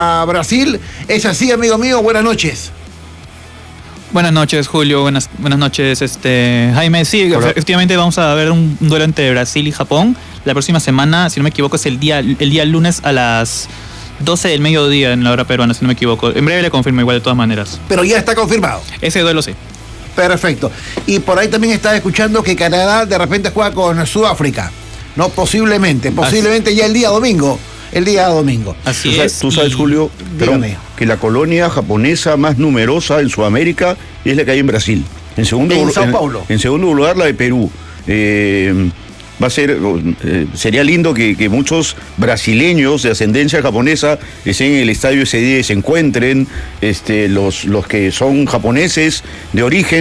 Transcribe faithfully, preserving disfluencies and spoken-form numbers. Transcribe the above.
a Brasil. Es así, amigo mío, buenas noches. Buenas noches, Julio. Buenas, buenas noches, este Jaime. Sí, Hola. Efectivamente vamos a ver un duelo entre Brasil y Japón. La próxima semana, si no me equivoco, es el día, el día lunes a las doce del mediodía en la hora peruana, si no me equivoco. En breve le confirmo igual de todas maneras. Pero ya está confirmado. Ese duelo sí. Perfecto. Y por ahí también estaba escuchando que Canadá de repente juega con Sudáfrica. No, posiblemente. Posiblemente Así. ya el día domingo. El día domingo. Así tú sabes, es. Tú sabes, y... Julio, perdón, que la colonia japonesa más numerosa en Sudamérica es la que hay en Brasil. En segundo, en Sao Paulo. En, en segundo lugar, la de Perú. Eh, va a ser, eh, sería lindo que, que muchos brasileños de ascendencia japonesa estén en el estadio ese día y se encuentren, este, los, los que son japoneses de origen.